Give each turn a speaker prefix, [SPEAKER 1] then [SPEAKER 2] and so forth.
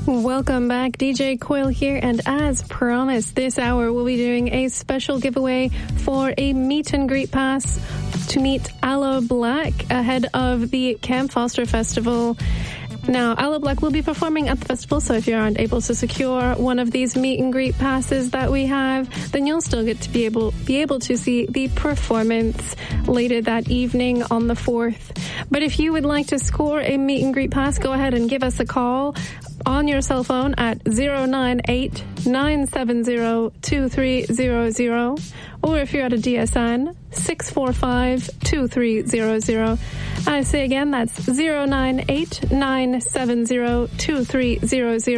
[SPEAKER 1] Welcome back, DJ Coyle here, and as promised, this hour we'll be doing a special giveaway for a meet and greet pass to meet Aloe Black ahead of the Camp Foster Festival. Now, Aloe Black will be performing at the festival, so if you aren't able to secure one of these meet and greet passes that we have, then you'll still get to be able to see the performance later that evening on the 4th. But if you would like to score a meet and greet pass, go ahead and give us a call on your cell phone at 098-970-2300, or if you're at a DSN, 645-2300. I say again, that's 098-970-2300.